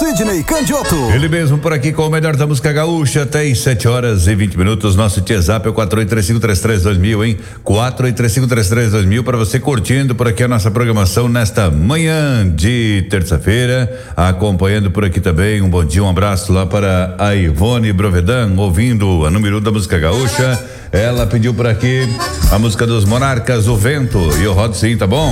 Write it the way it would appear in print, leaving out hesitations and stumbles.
Sidney Candioto. Ele mesmo por aqui com o melhor da música gaúcha até às 7h20. Nosso WhatsApp é o 4835332000, hein? 4835332000 para você curtindo por aqui a nossa programação nesta manhã de terça-feira, acompanhando por aqui também. Um bom dia, um abraço lá para a Ivone Brovedan, ouvindo a número 1 da música gaúcha. Ela pediu por aqui a música dos Monarcas, O Vento, e eu rodo sim, tá bom?